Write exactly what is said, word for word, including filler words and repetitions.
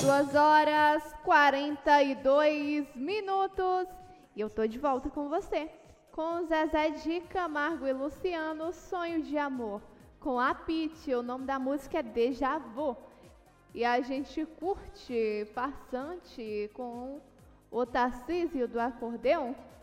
duas horas quarenta e dois minutos e eu tô de volta com você, com Zezé de Camargo e Luciano, Sonho de Amor, com a Pitty. O nome da música é Déjà Vu. E a gente curte Farsante com o Tarcísio do acordeão.